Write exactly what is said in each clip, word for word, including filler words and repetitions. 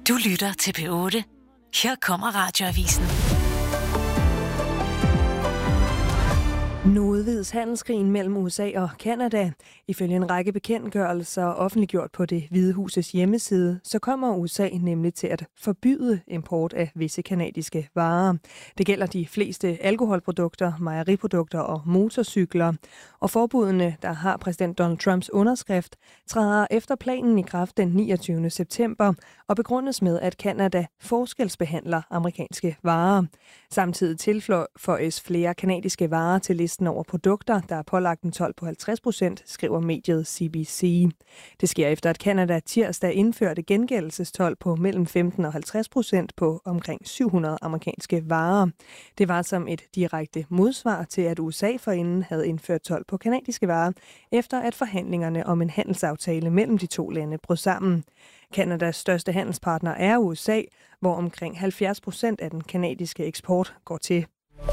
Du lytter til P otte. Her kommer Radioavisen. Nu udvides handelskrigen mellem U S A og Canada. Ifølge en række bekendtgørelser offentliggjort på Det Hvide Husets hjemmeside, så kommer U S A nemlig til at forbyde import af visse canadiske varer. Det gælder de fleste alkoholprodukter, mejeriprodukter og motorcykler. Og forbudene, der har præsident Donald Trumps underskrift, træder efter planen i kraft den niogtyvende september og begrundes med, at Canada forskelsbehandler amerikanske varer. Samtidig tilføjes flere canadiske varer til listen over produkter, der er pålagt en told på halvtreds procent, skriver mediet C B C. Det sker efter, at Canada tirsdag indførte gengældelsestold på mellem femten og halvtreds procent på omkring syv hundrede amerikanske varer. Det var som et direkte modsvar til, at U S A forinden havde indført told på canadiske varer, efter at forhandlingerne om en handelsaftale mellem de to lande brød sammen. Canadas største handelspartner er U S A, hvor omkring halvfjerds procent af den canadiske eksport går til.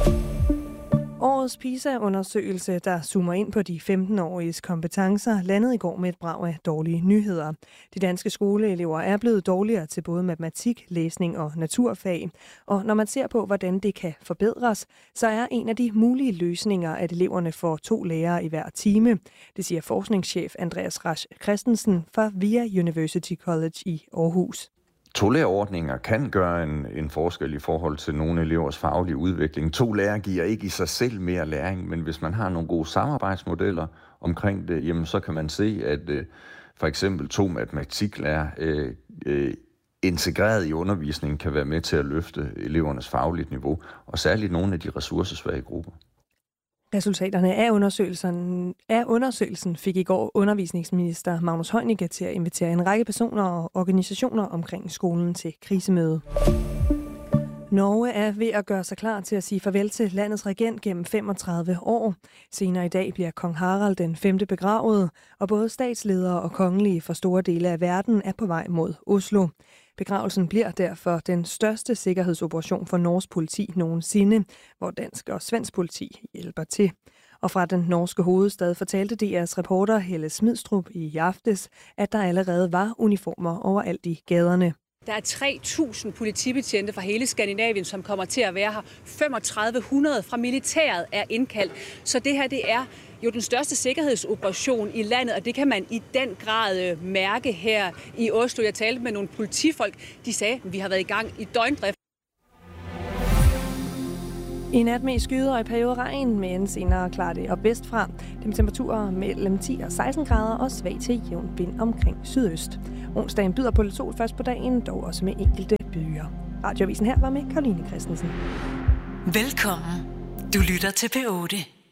Årets PISA-undersøgelse, der zoomer ind på de femten-åriges kompetencer, landede i går med et brag af dårlige nyheder. De danske skoleelever er blevet dårligere til både matematik, læsning og naturfag. Og når man ser på, hvordan det kan forbedres, så er en af de mulige løsninger, at eleverne får to lærere i hver time. Det siger forskningschef Andreas Rasch Christensen fra VIA University College i Aarhus. To-lærerordninger kan gøre en, en forskel i forhold til nogle elevers faglige udvikling. To lærere giver ikke i sig selv mere læring, men hvis man har nogle gode samarbejdsmodeller omkring det, jamen så kan man se, at øh, for eksempel to matematiklærer øh, øh, integreret i undervisningen kan være med til at løfte elevernes faglige niveau, og særligt nogle af de ressourcesvage grupper. Resultaterne af undersøgelsen, af undersøgelsen fik i går undervisningsminister Magnus Heunicke til at invitere en række personer og organisationer omkring skolen til krisemøde. Norge er ved at gøre sig klar til at sige farvel til landets regent gennem femogtredive år. Senere i dag bliver kong Harald den femte begravet, og både statsledere og kongelige fra store dele af verden er på vej mod Oslo. Begravelsen bliver derfor den største sikkerhedsoperation for norsk politi nogensinde, hvor dansk og svensk politi hjælper til. Og fra den norske hovedstad fortalte D R's reporter Helle Smidstrup i aftes, at der allerede var uniformer overalt i gaderne. Der er tre tusind politibetjente fra hele Skandinavien, som kommer til at være her. femogtredive hundrede fra militæret er indkaldt. Så det her, det er jo den største sikkerhedsoperation i landet, og det kan man i den grad mærke her i Oslo. Jeg talte med nogle politifolk, de sagde, at vi har været i gang i døgndrift. I nat med skyder og i periode regn, men senere klarer det og bedst fra. Temperaturer mellem ti og seksten grader og svag til jævn vind omkring sydøst. Onsdagen byder på lidt sol først på dagen, dog også med enkelte byer. Radioavisen her var med Karoline Christensen. Velkommen. Du lytter til P otte.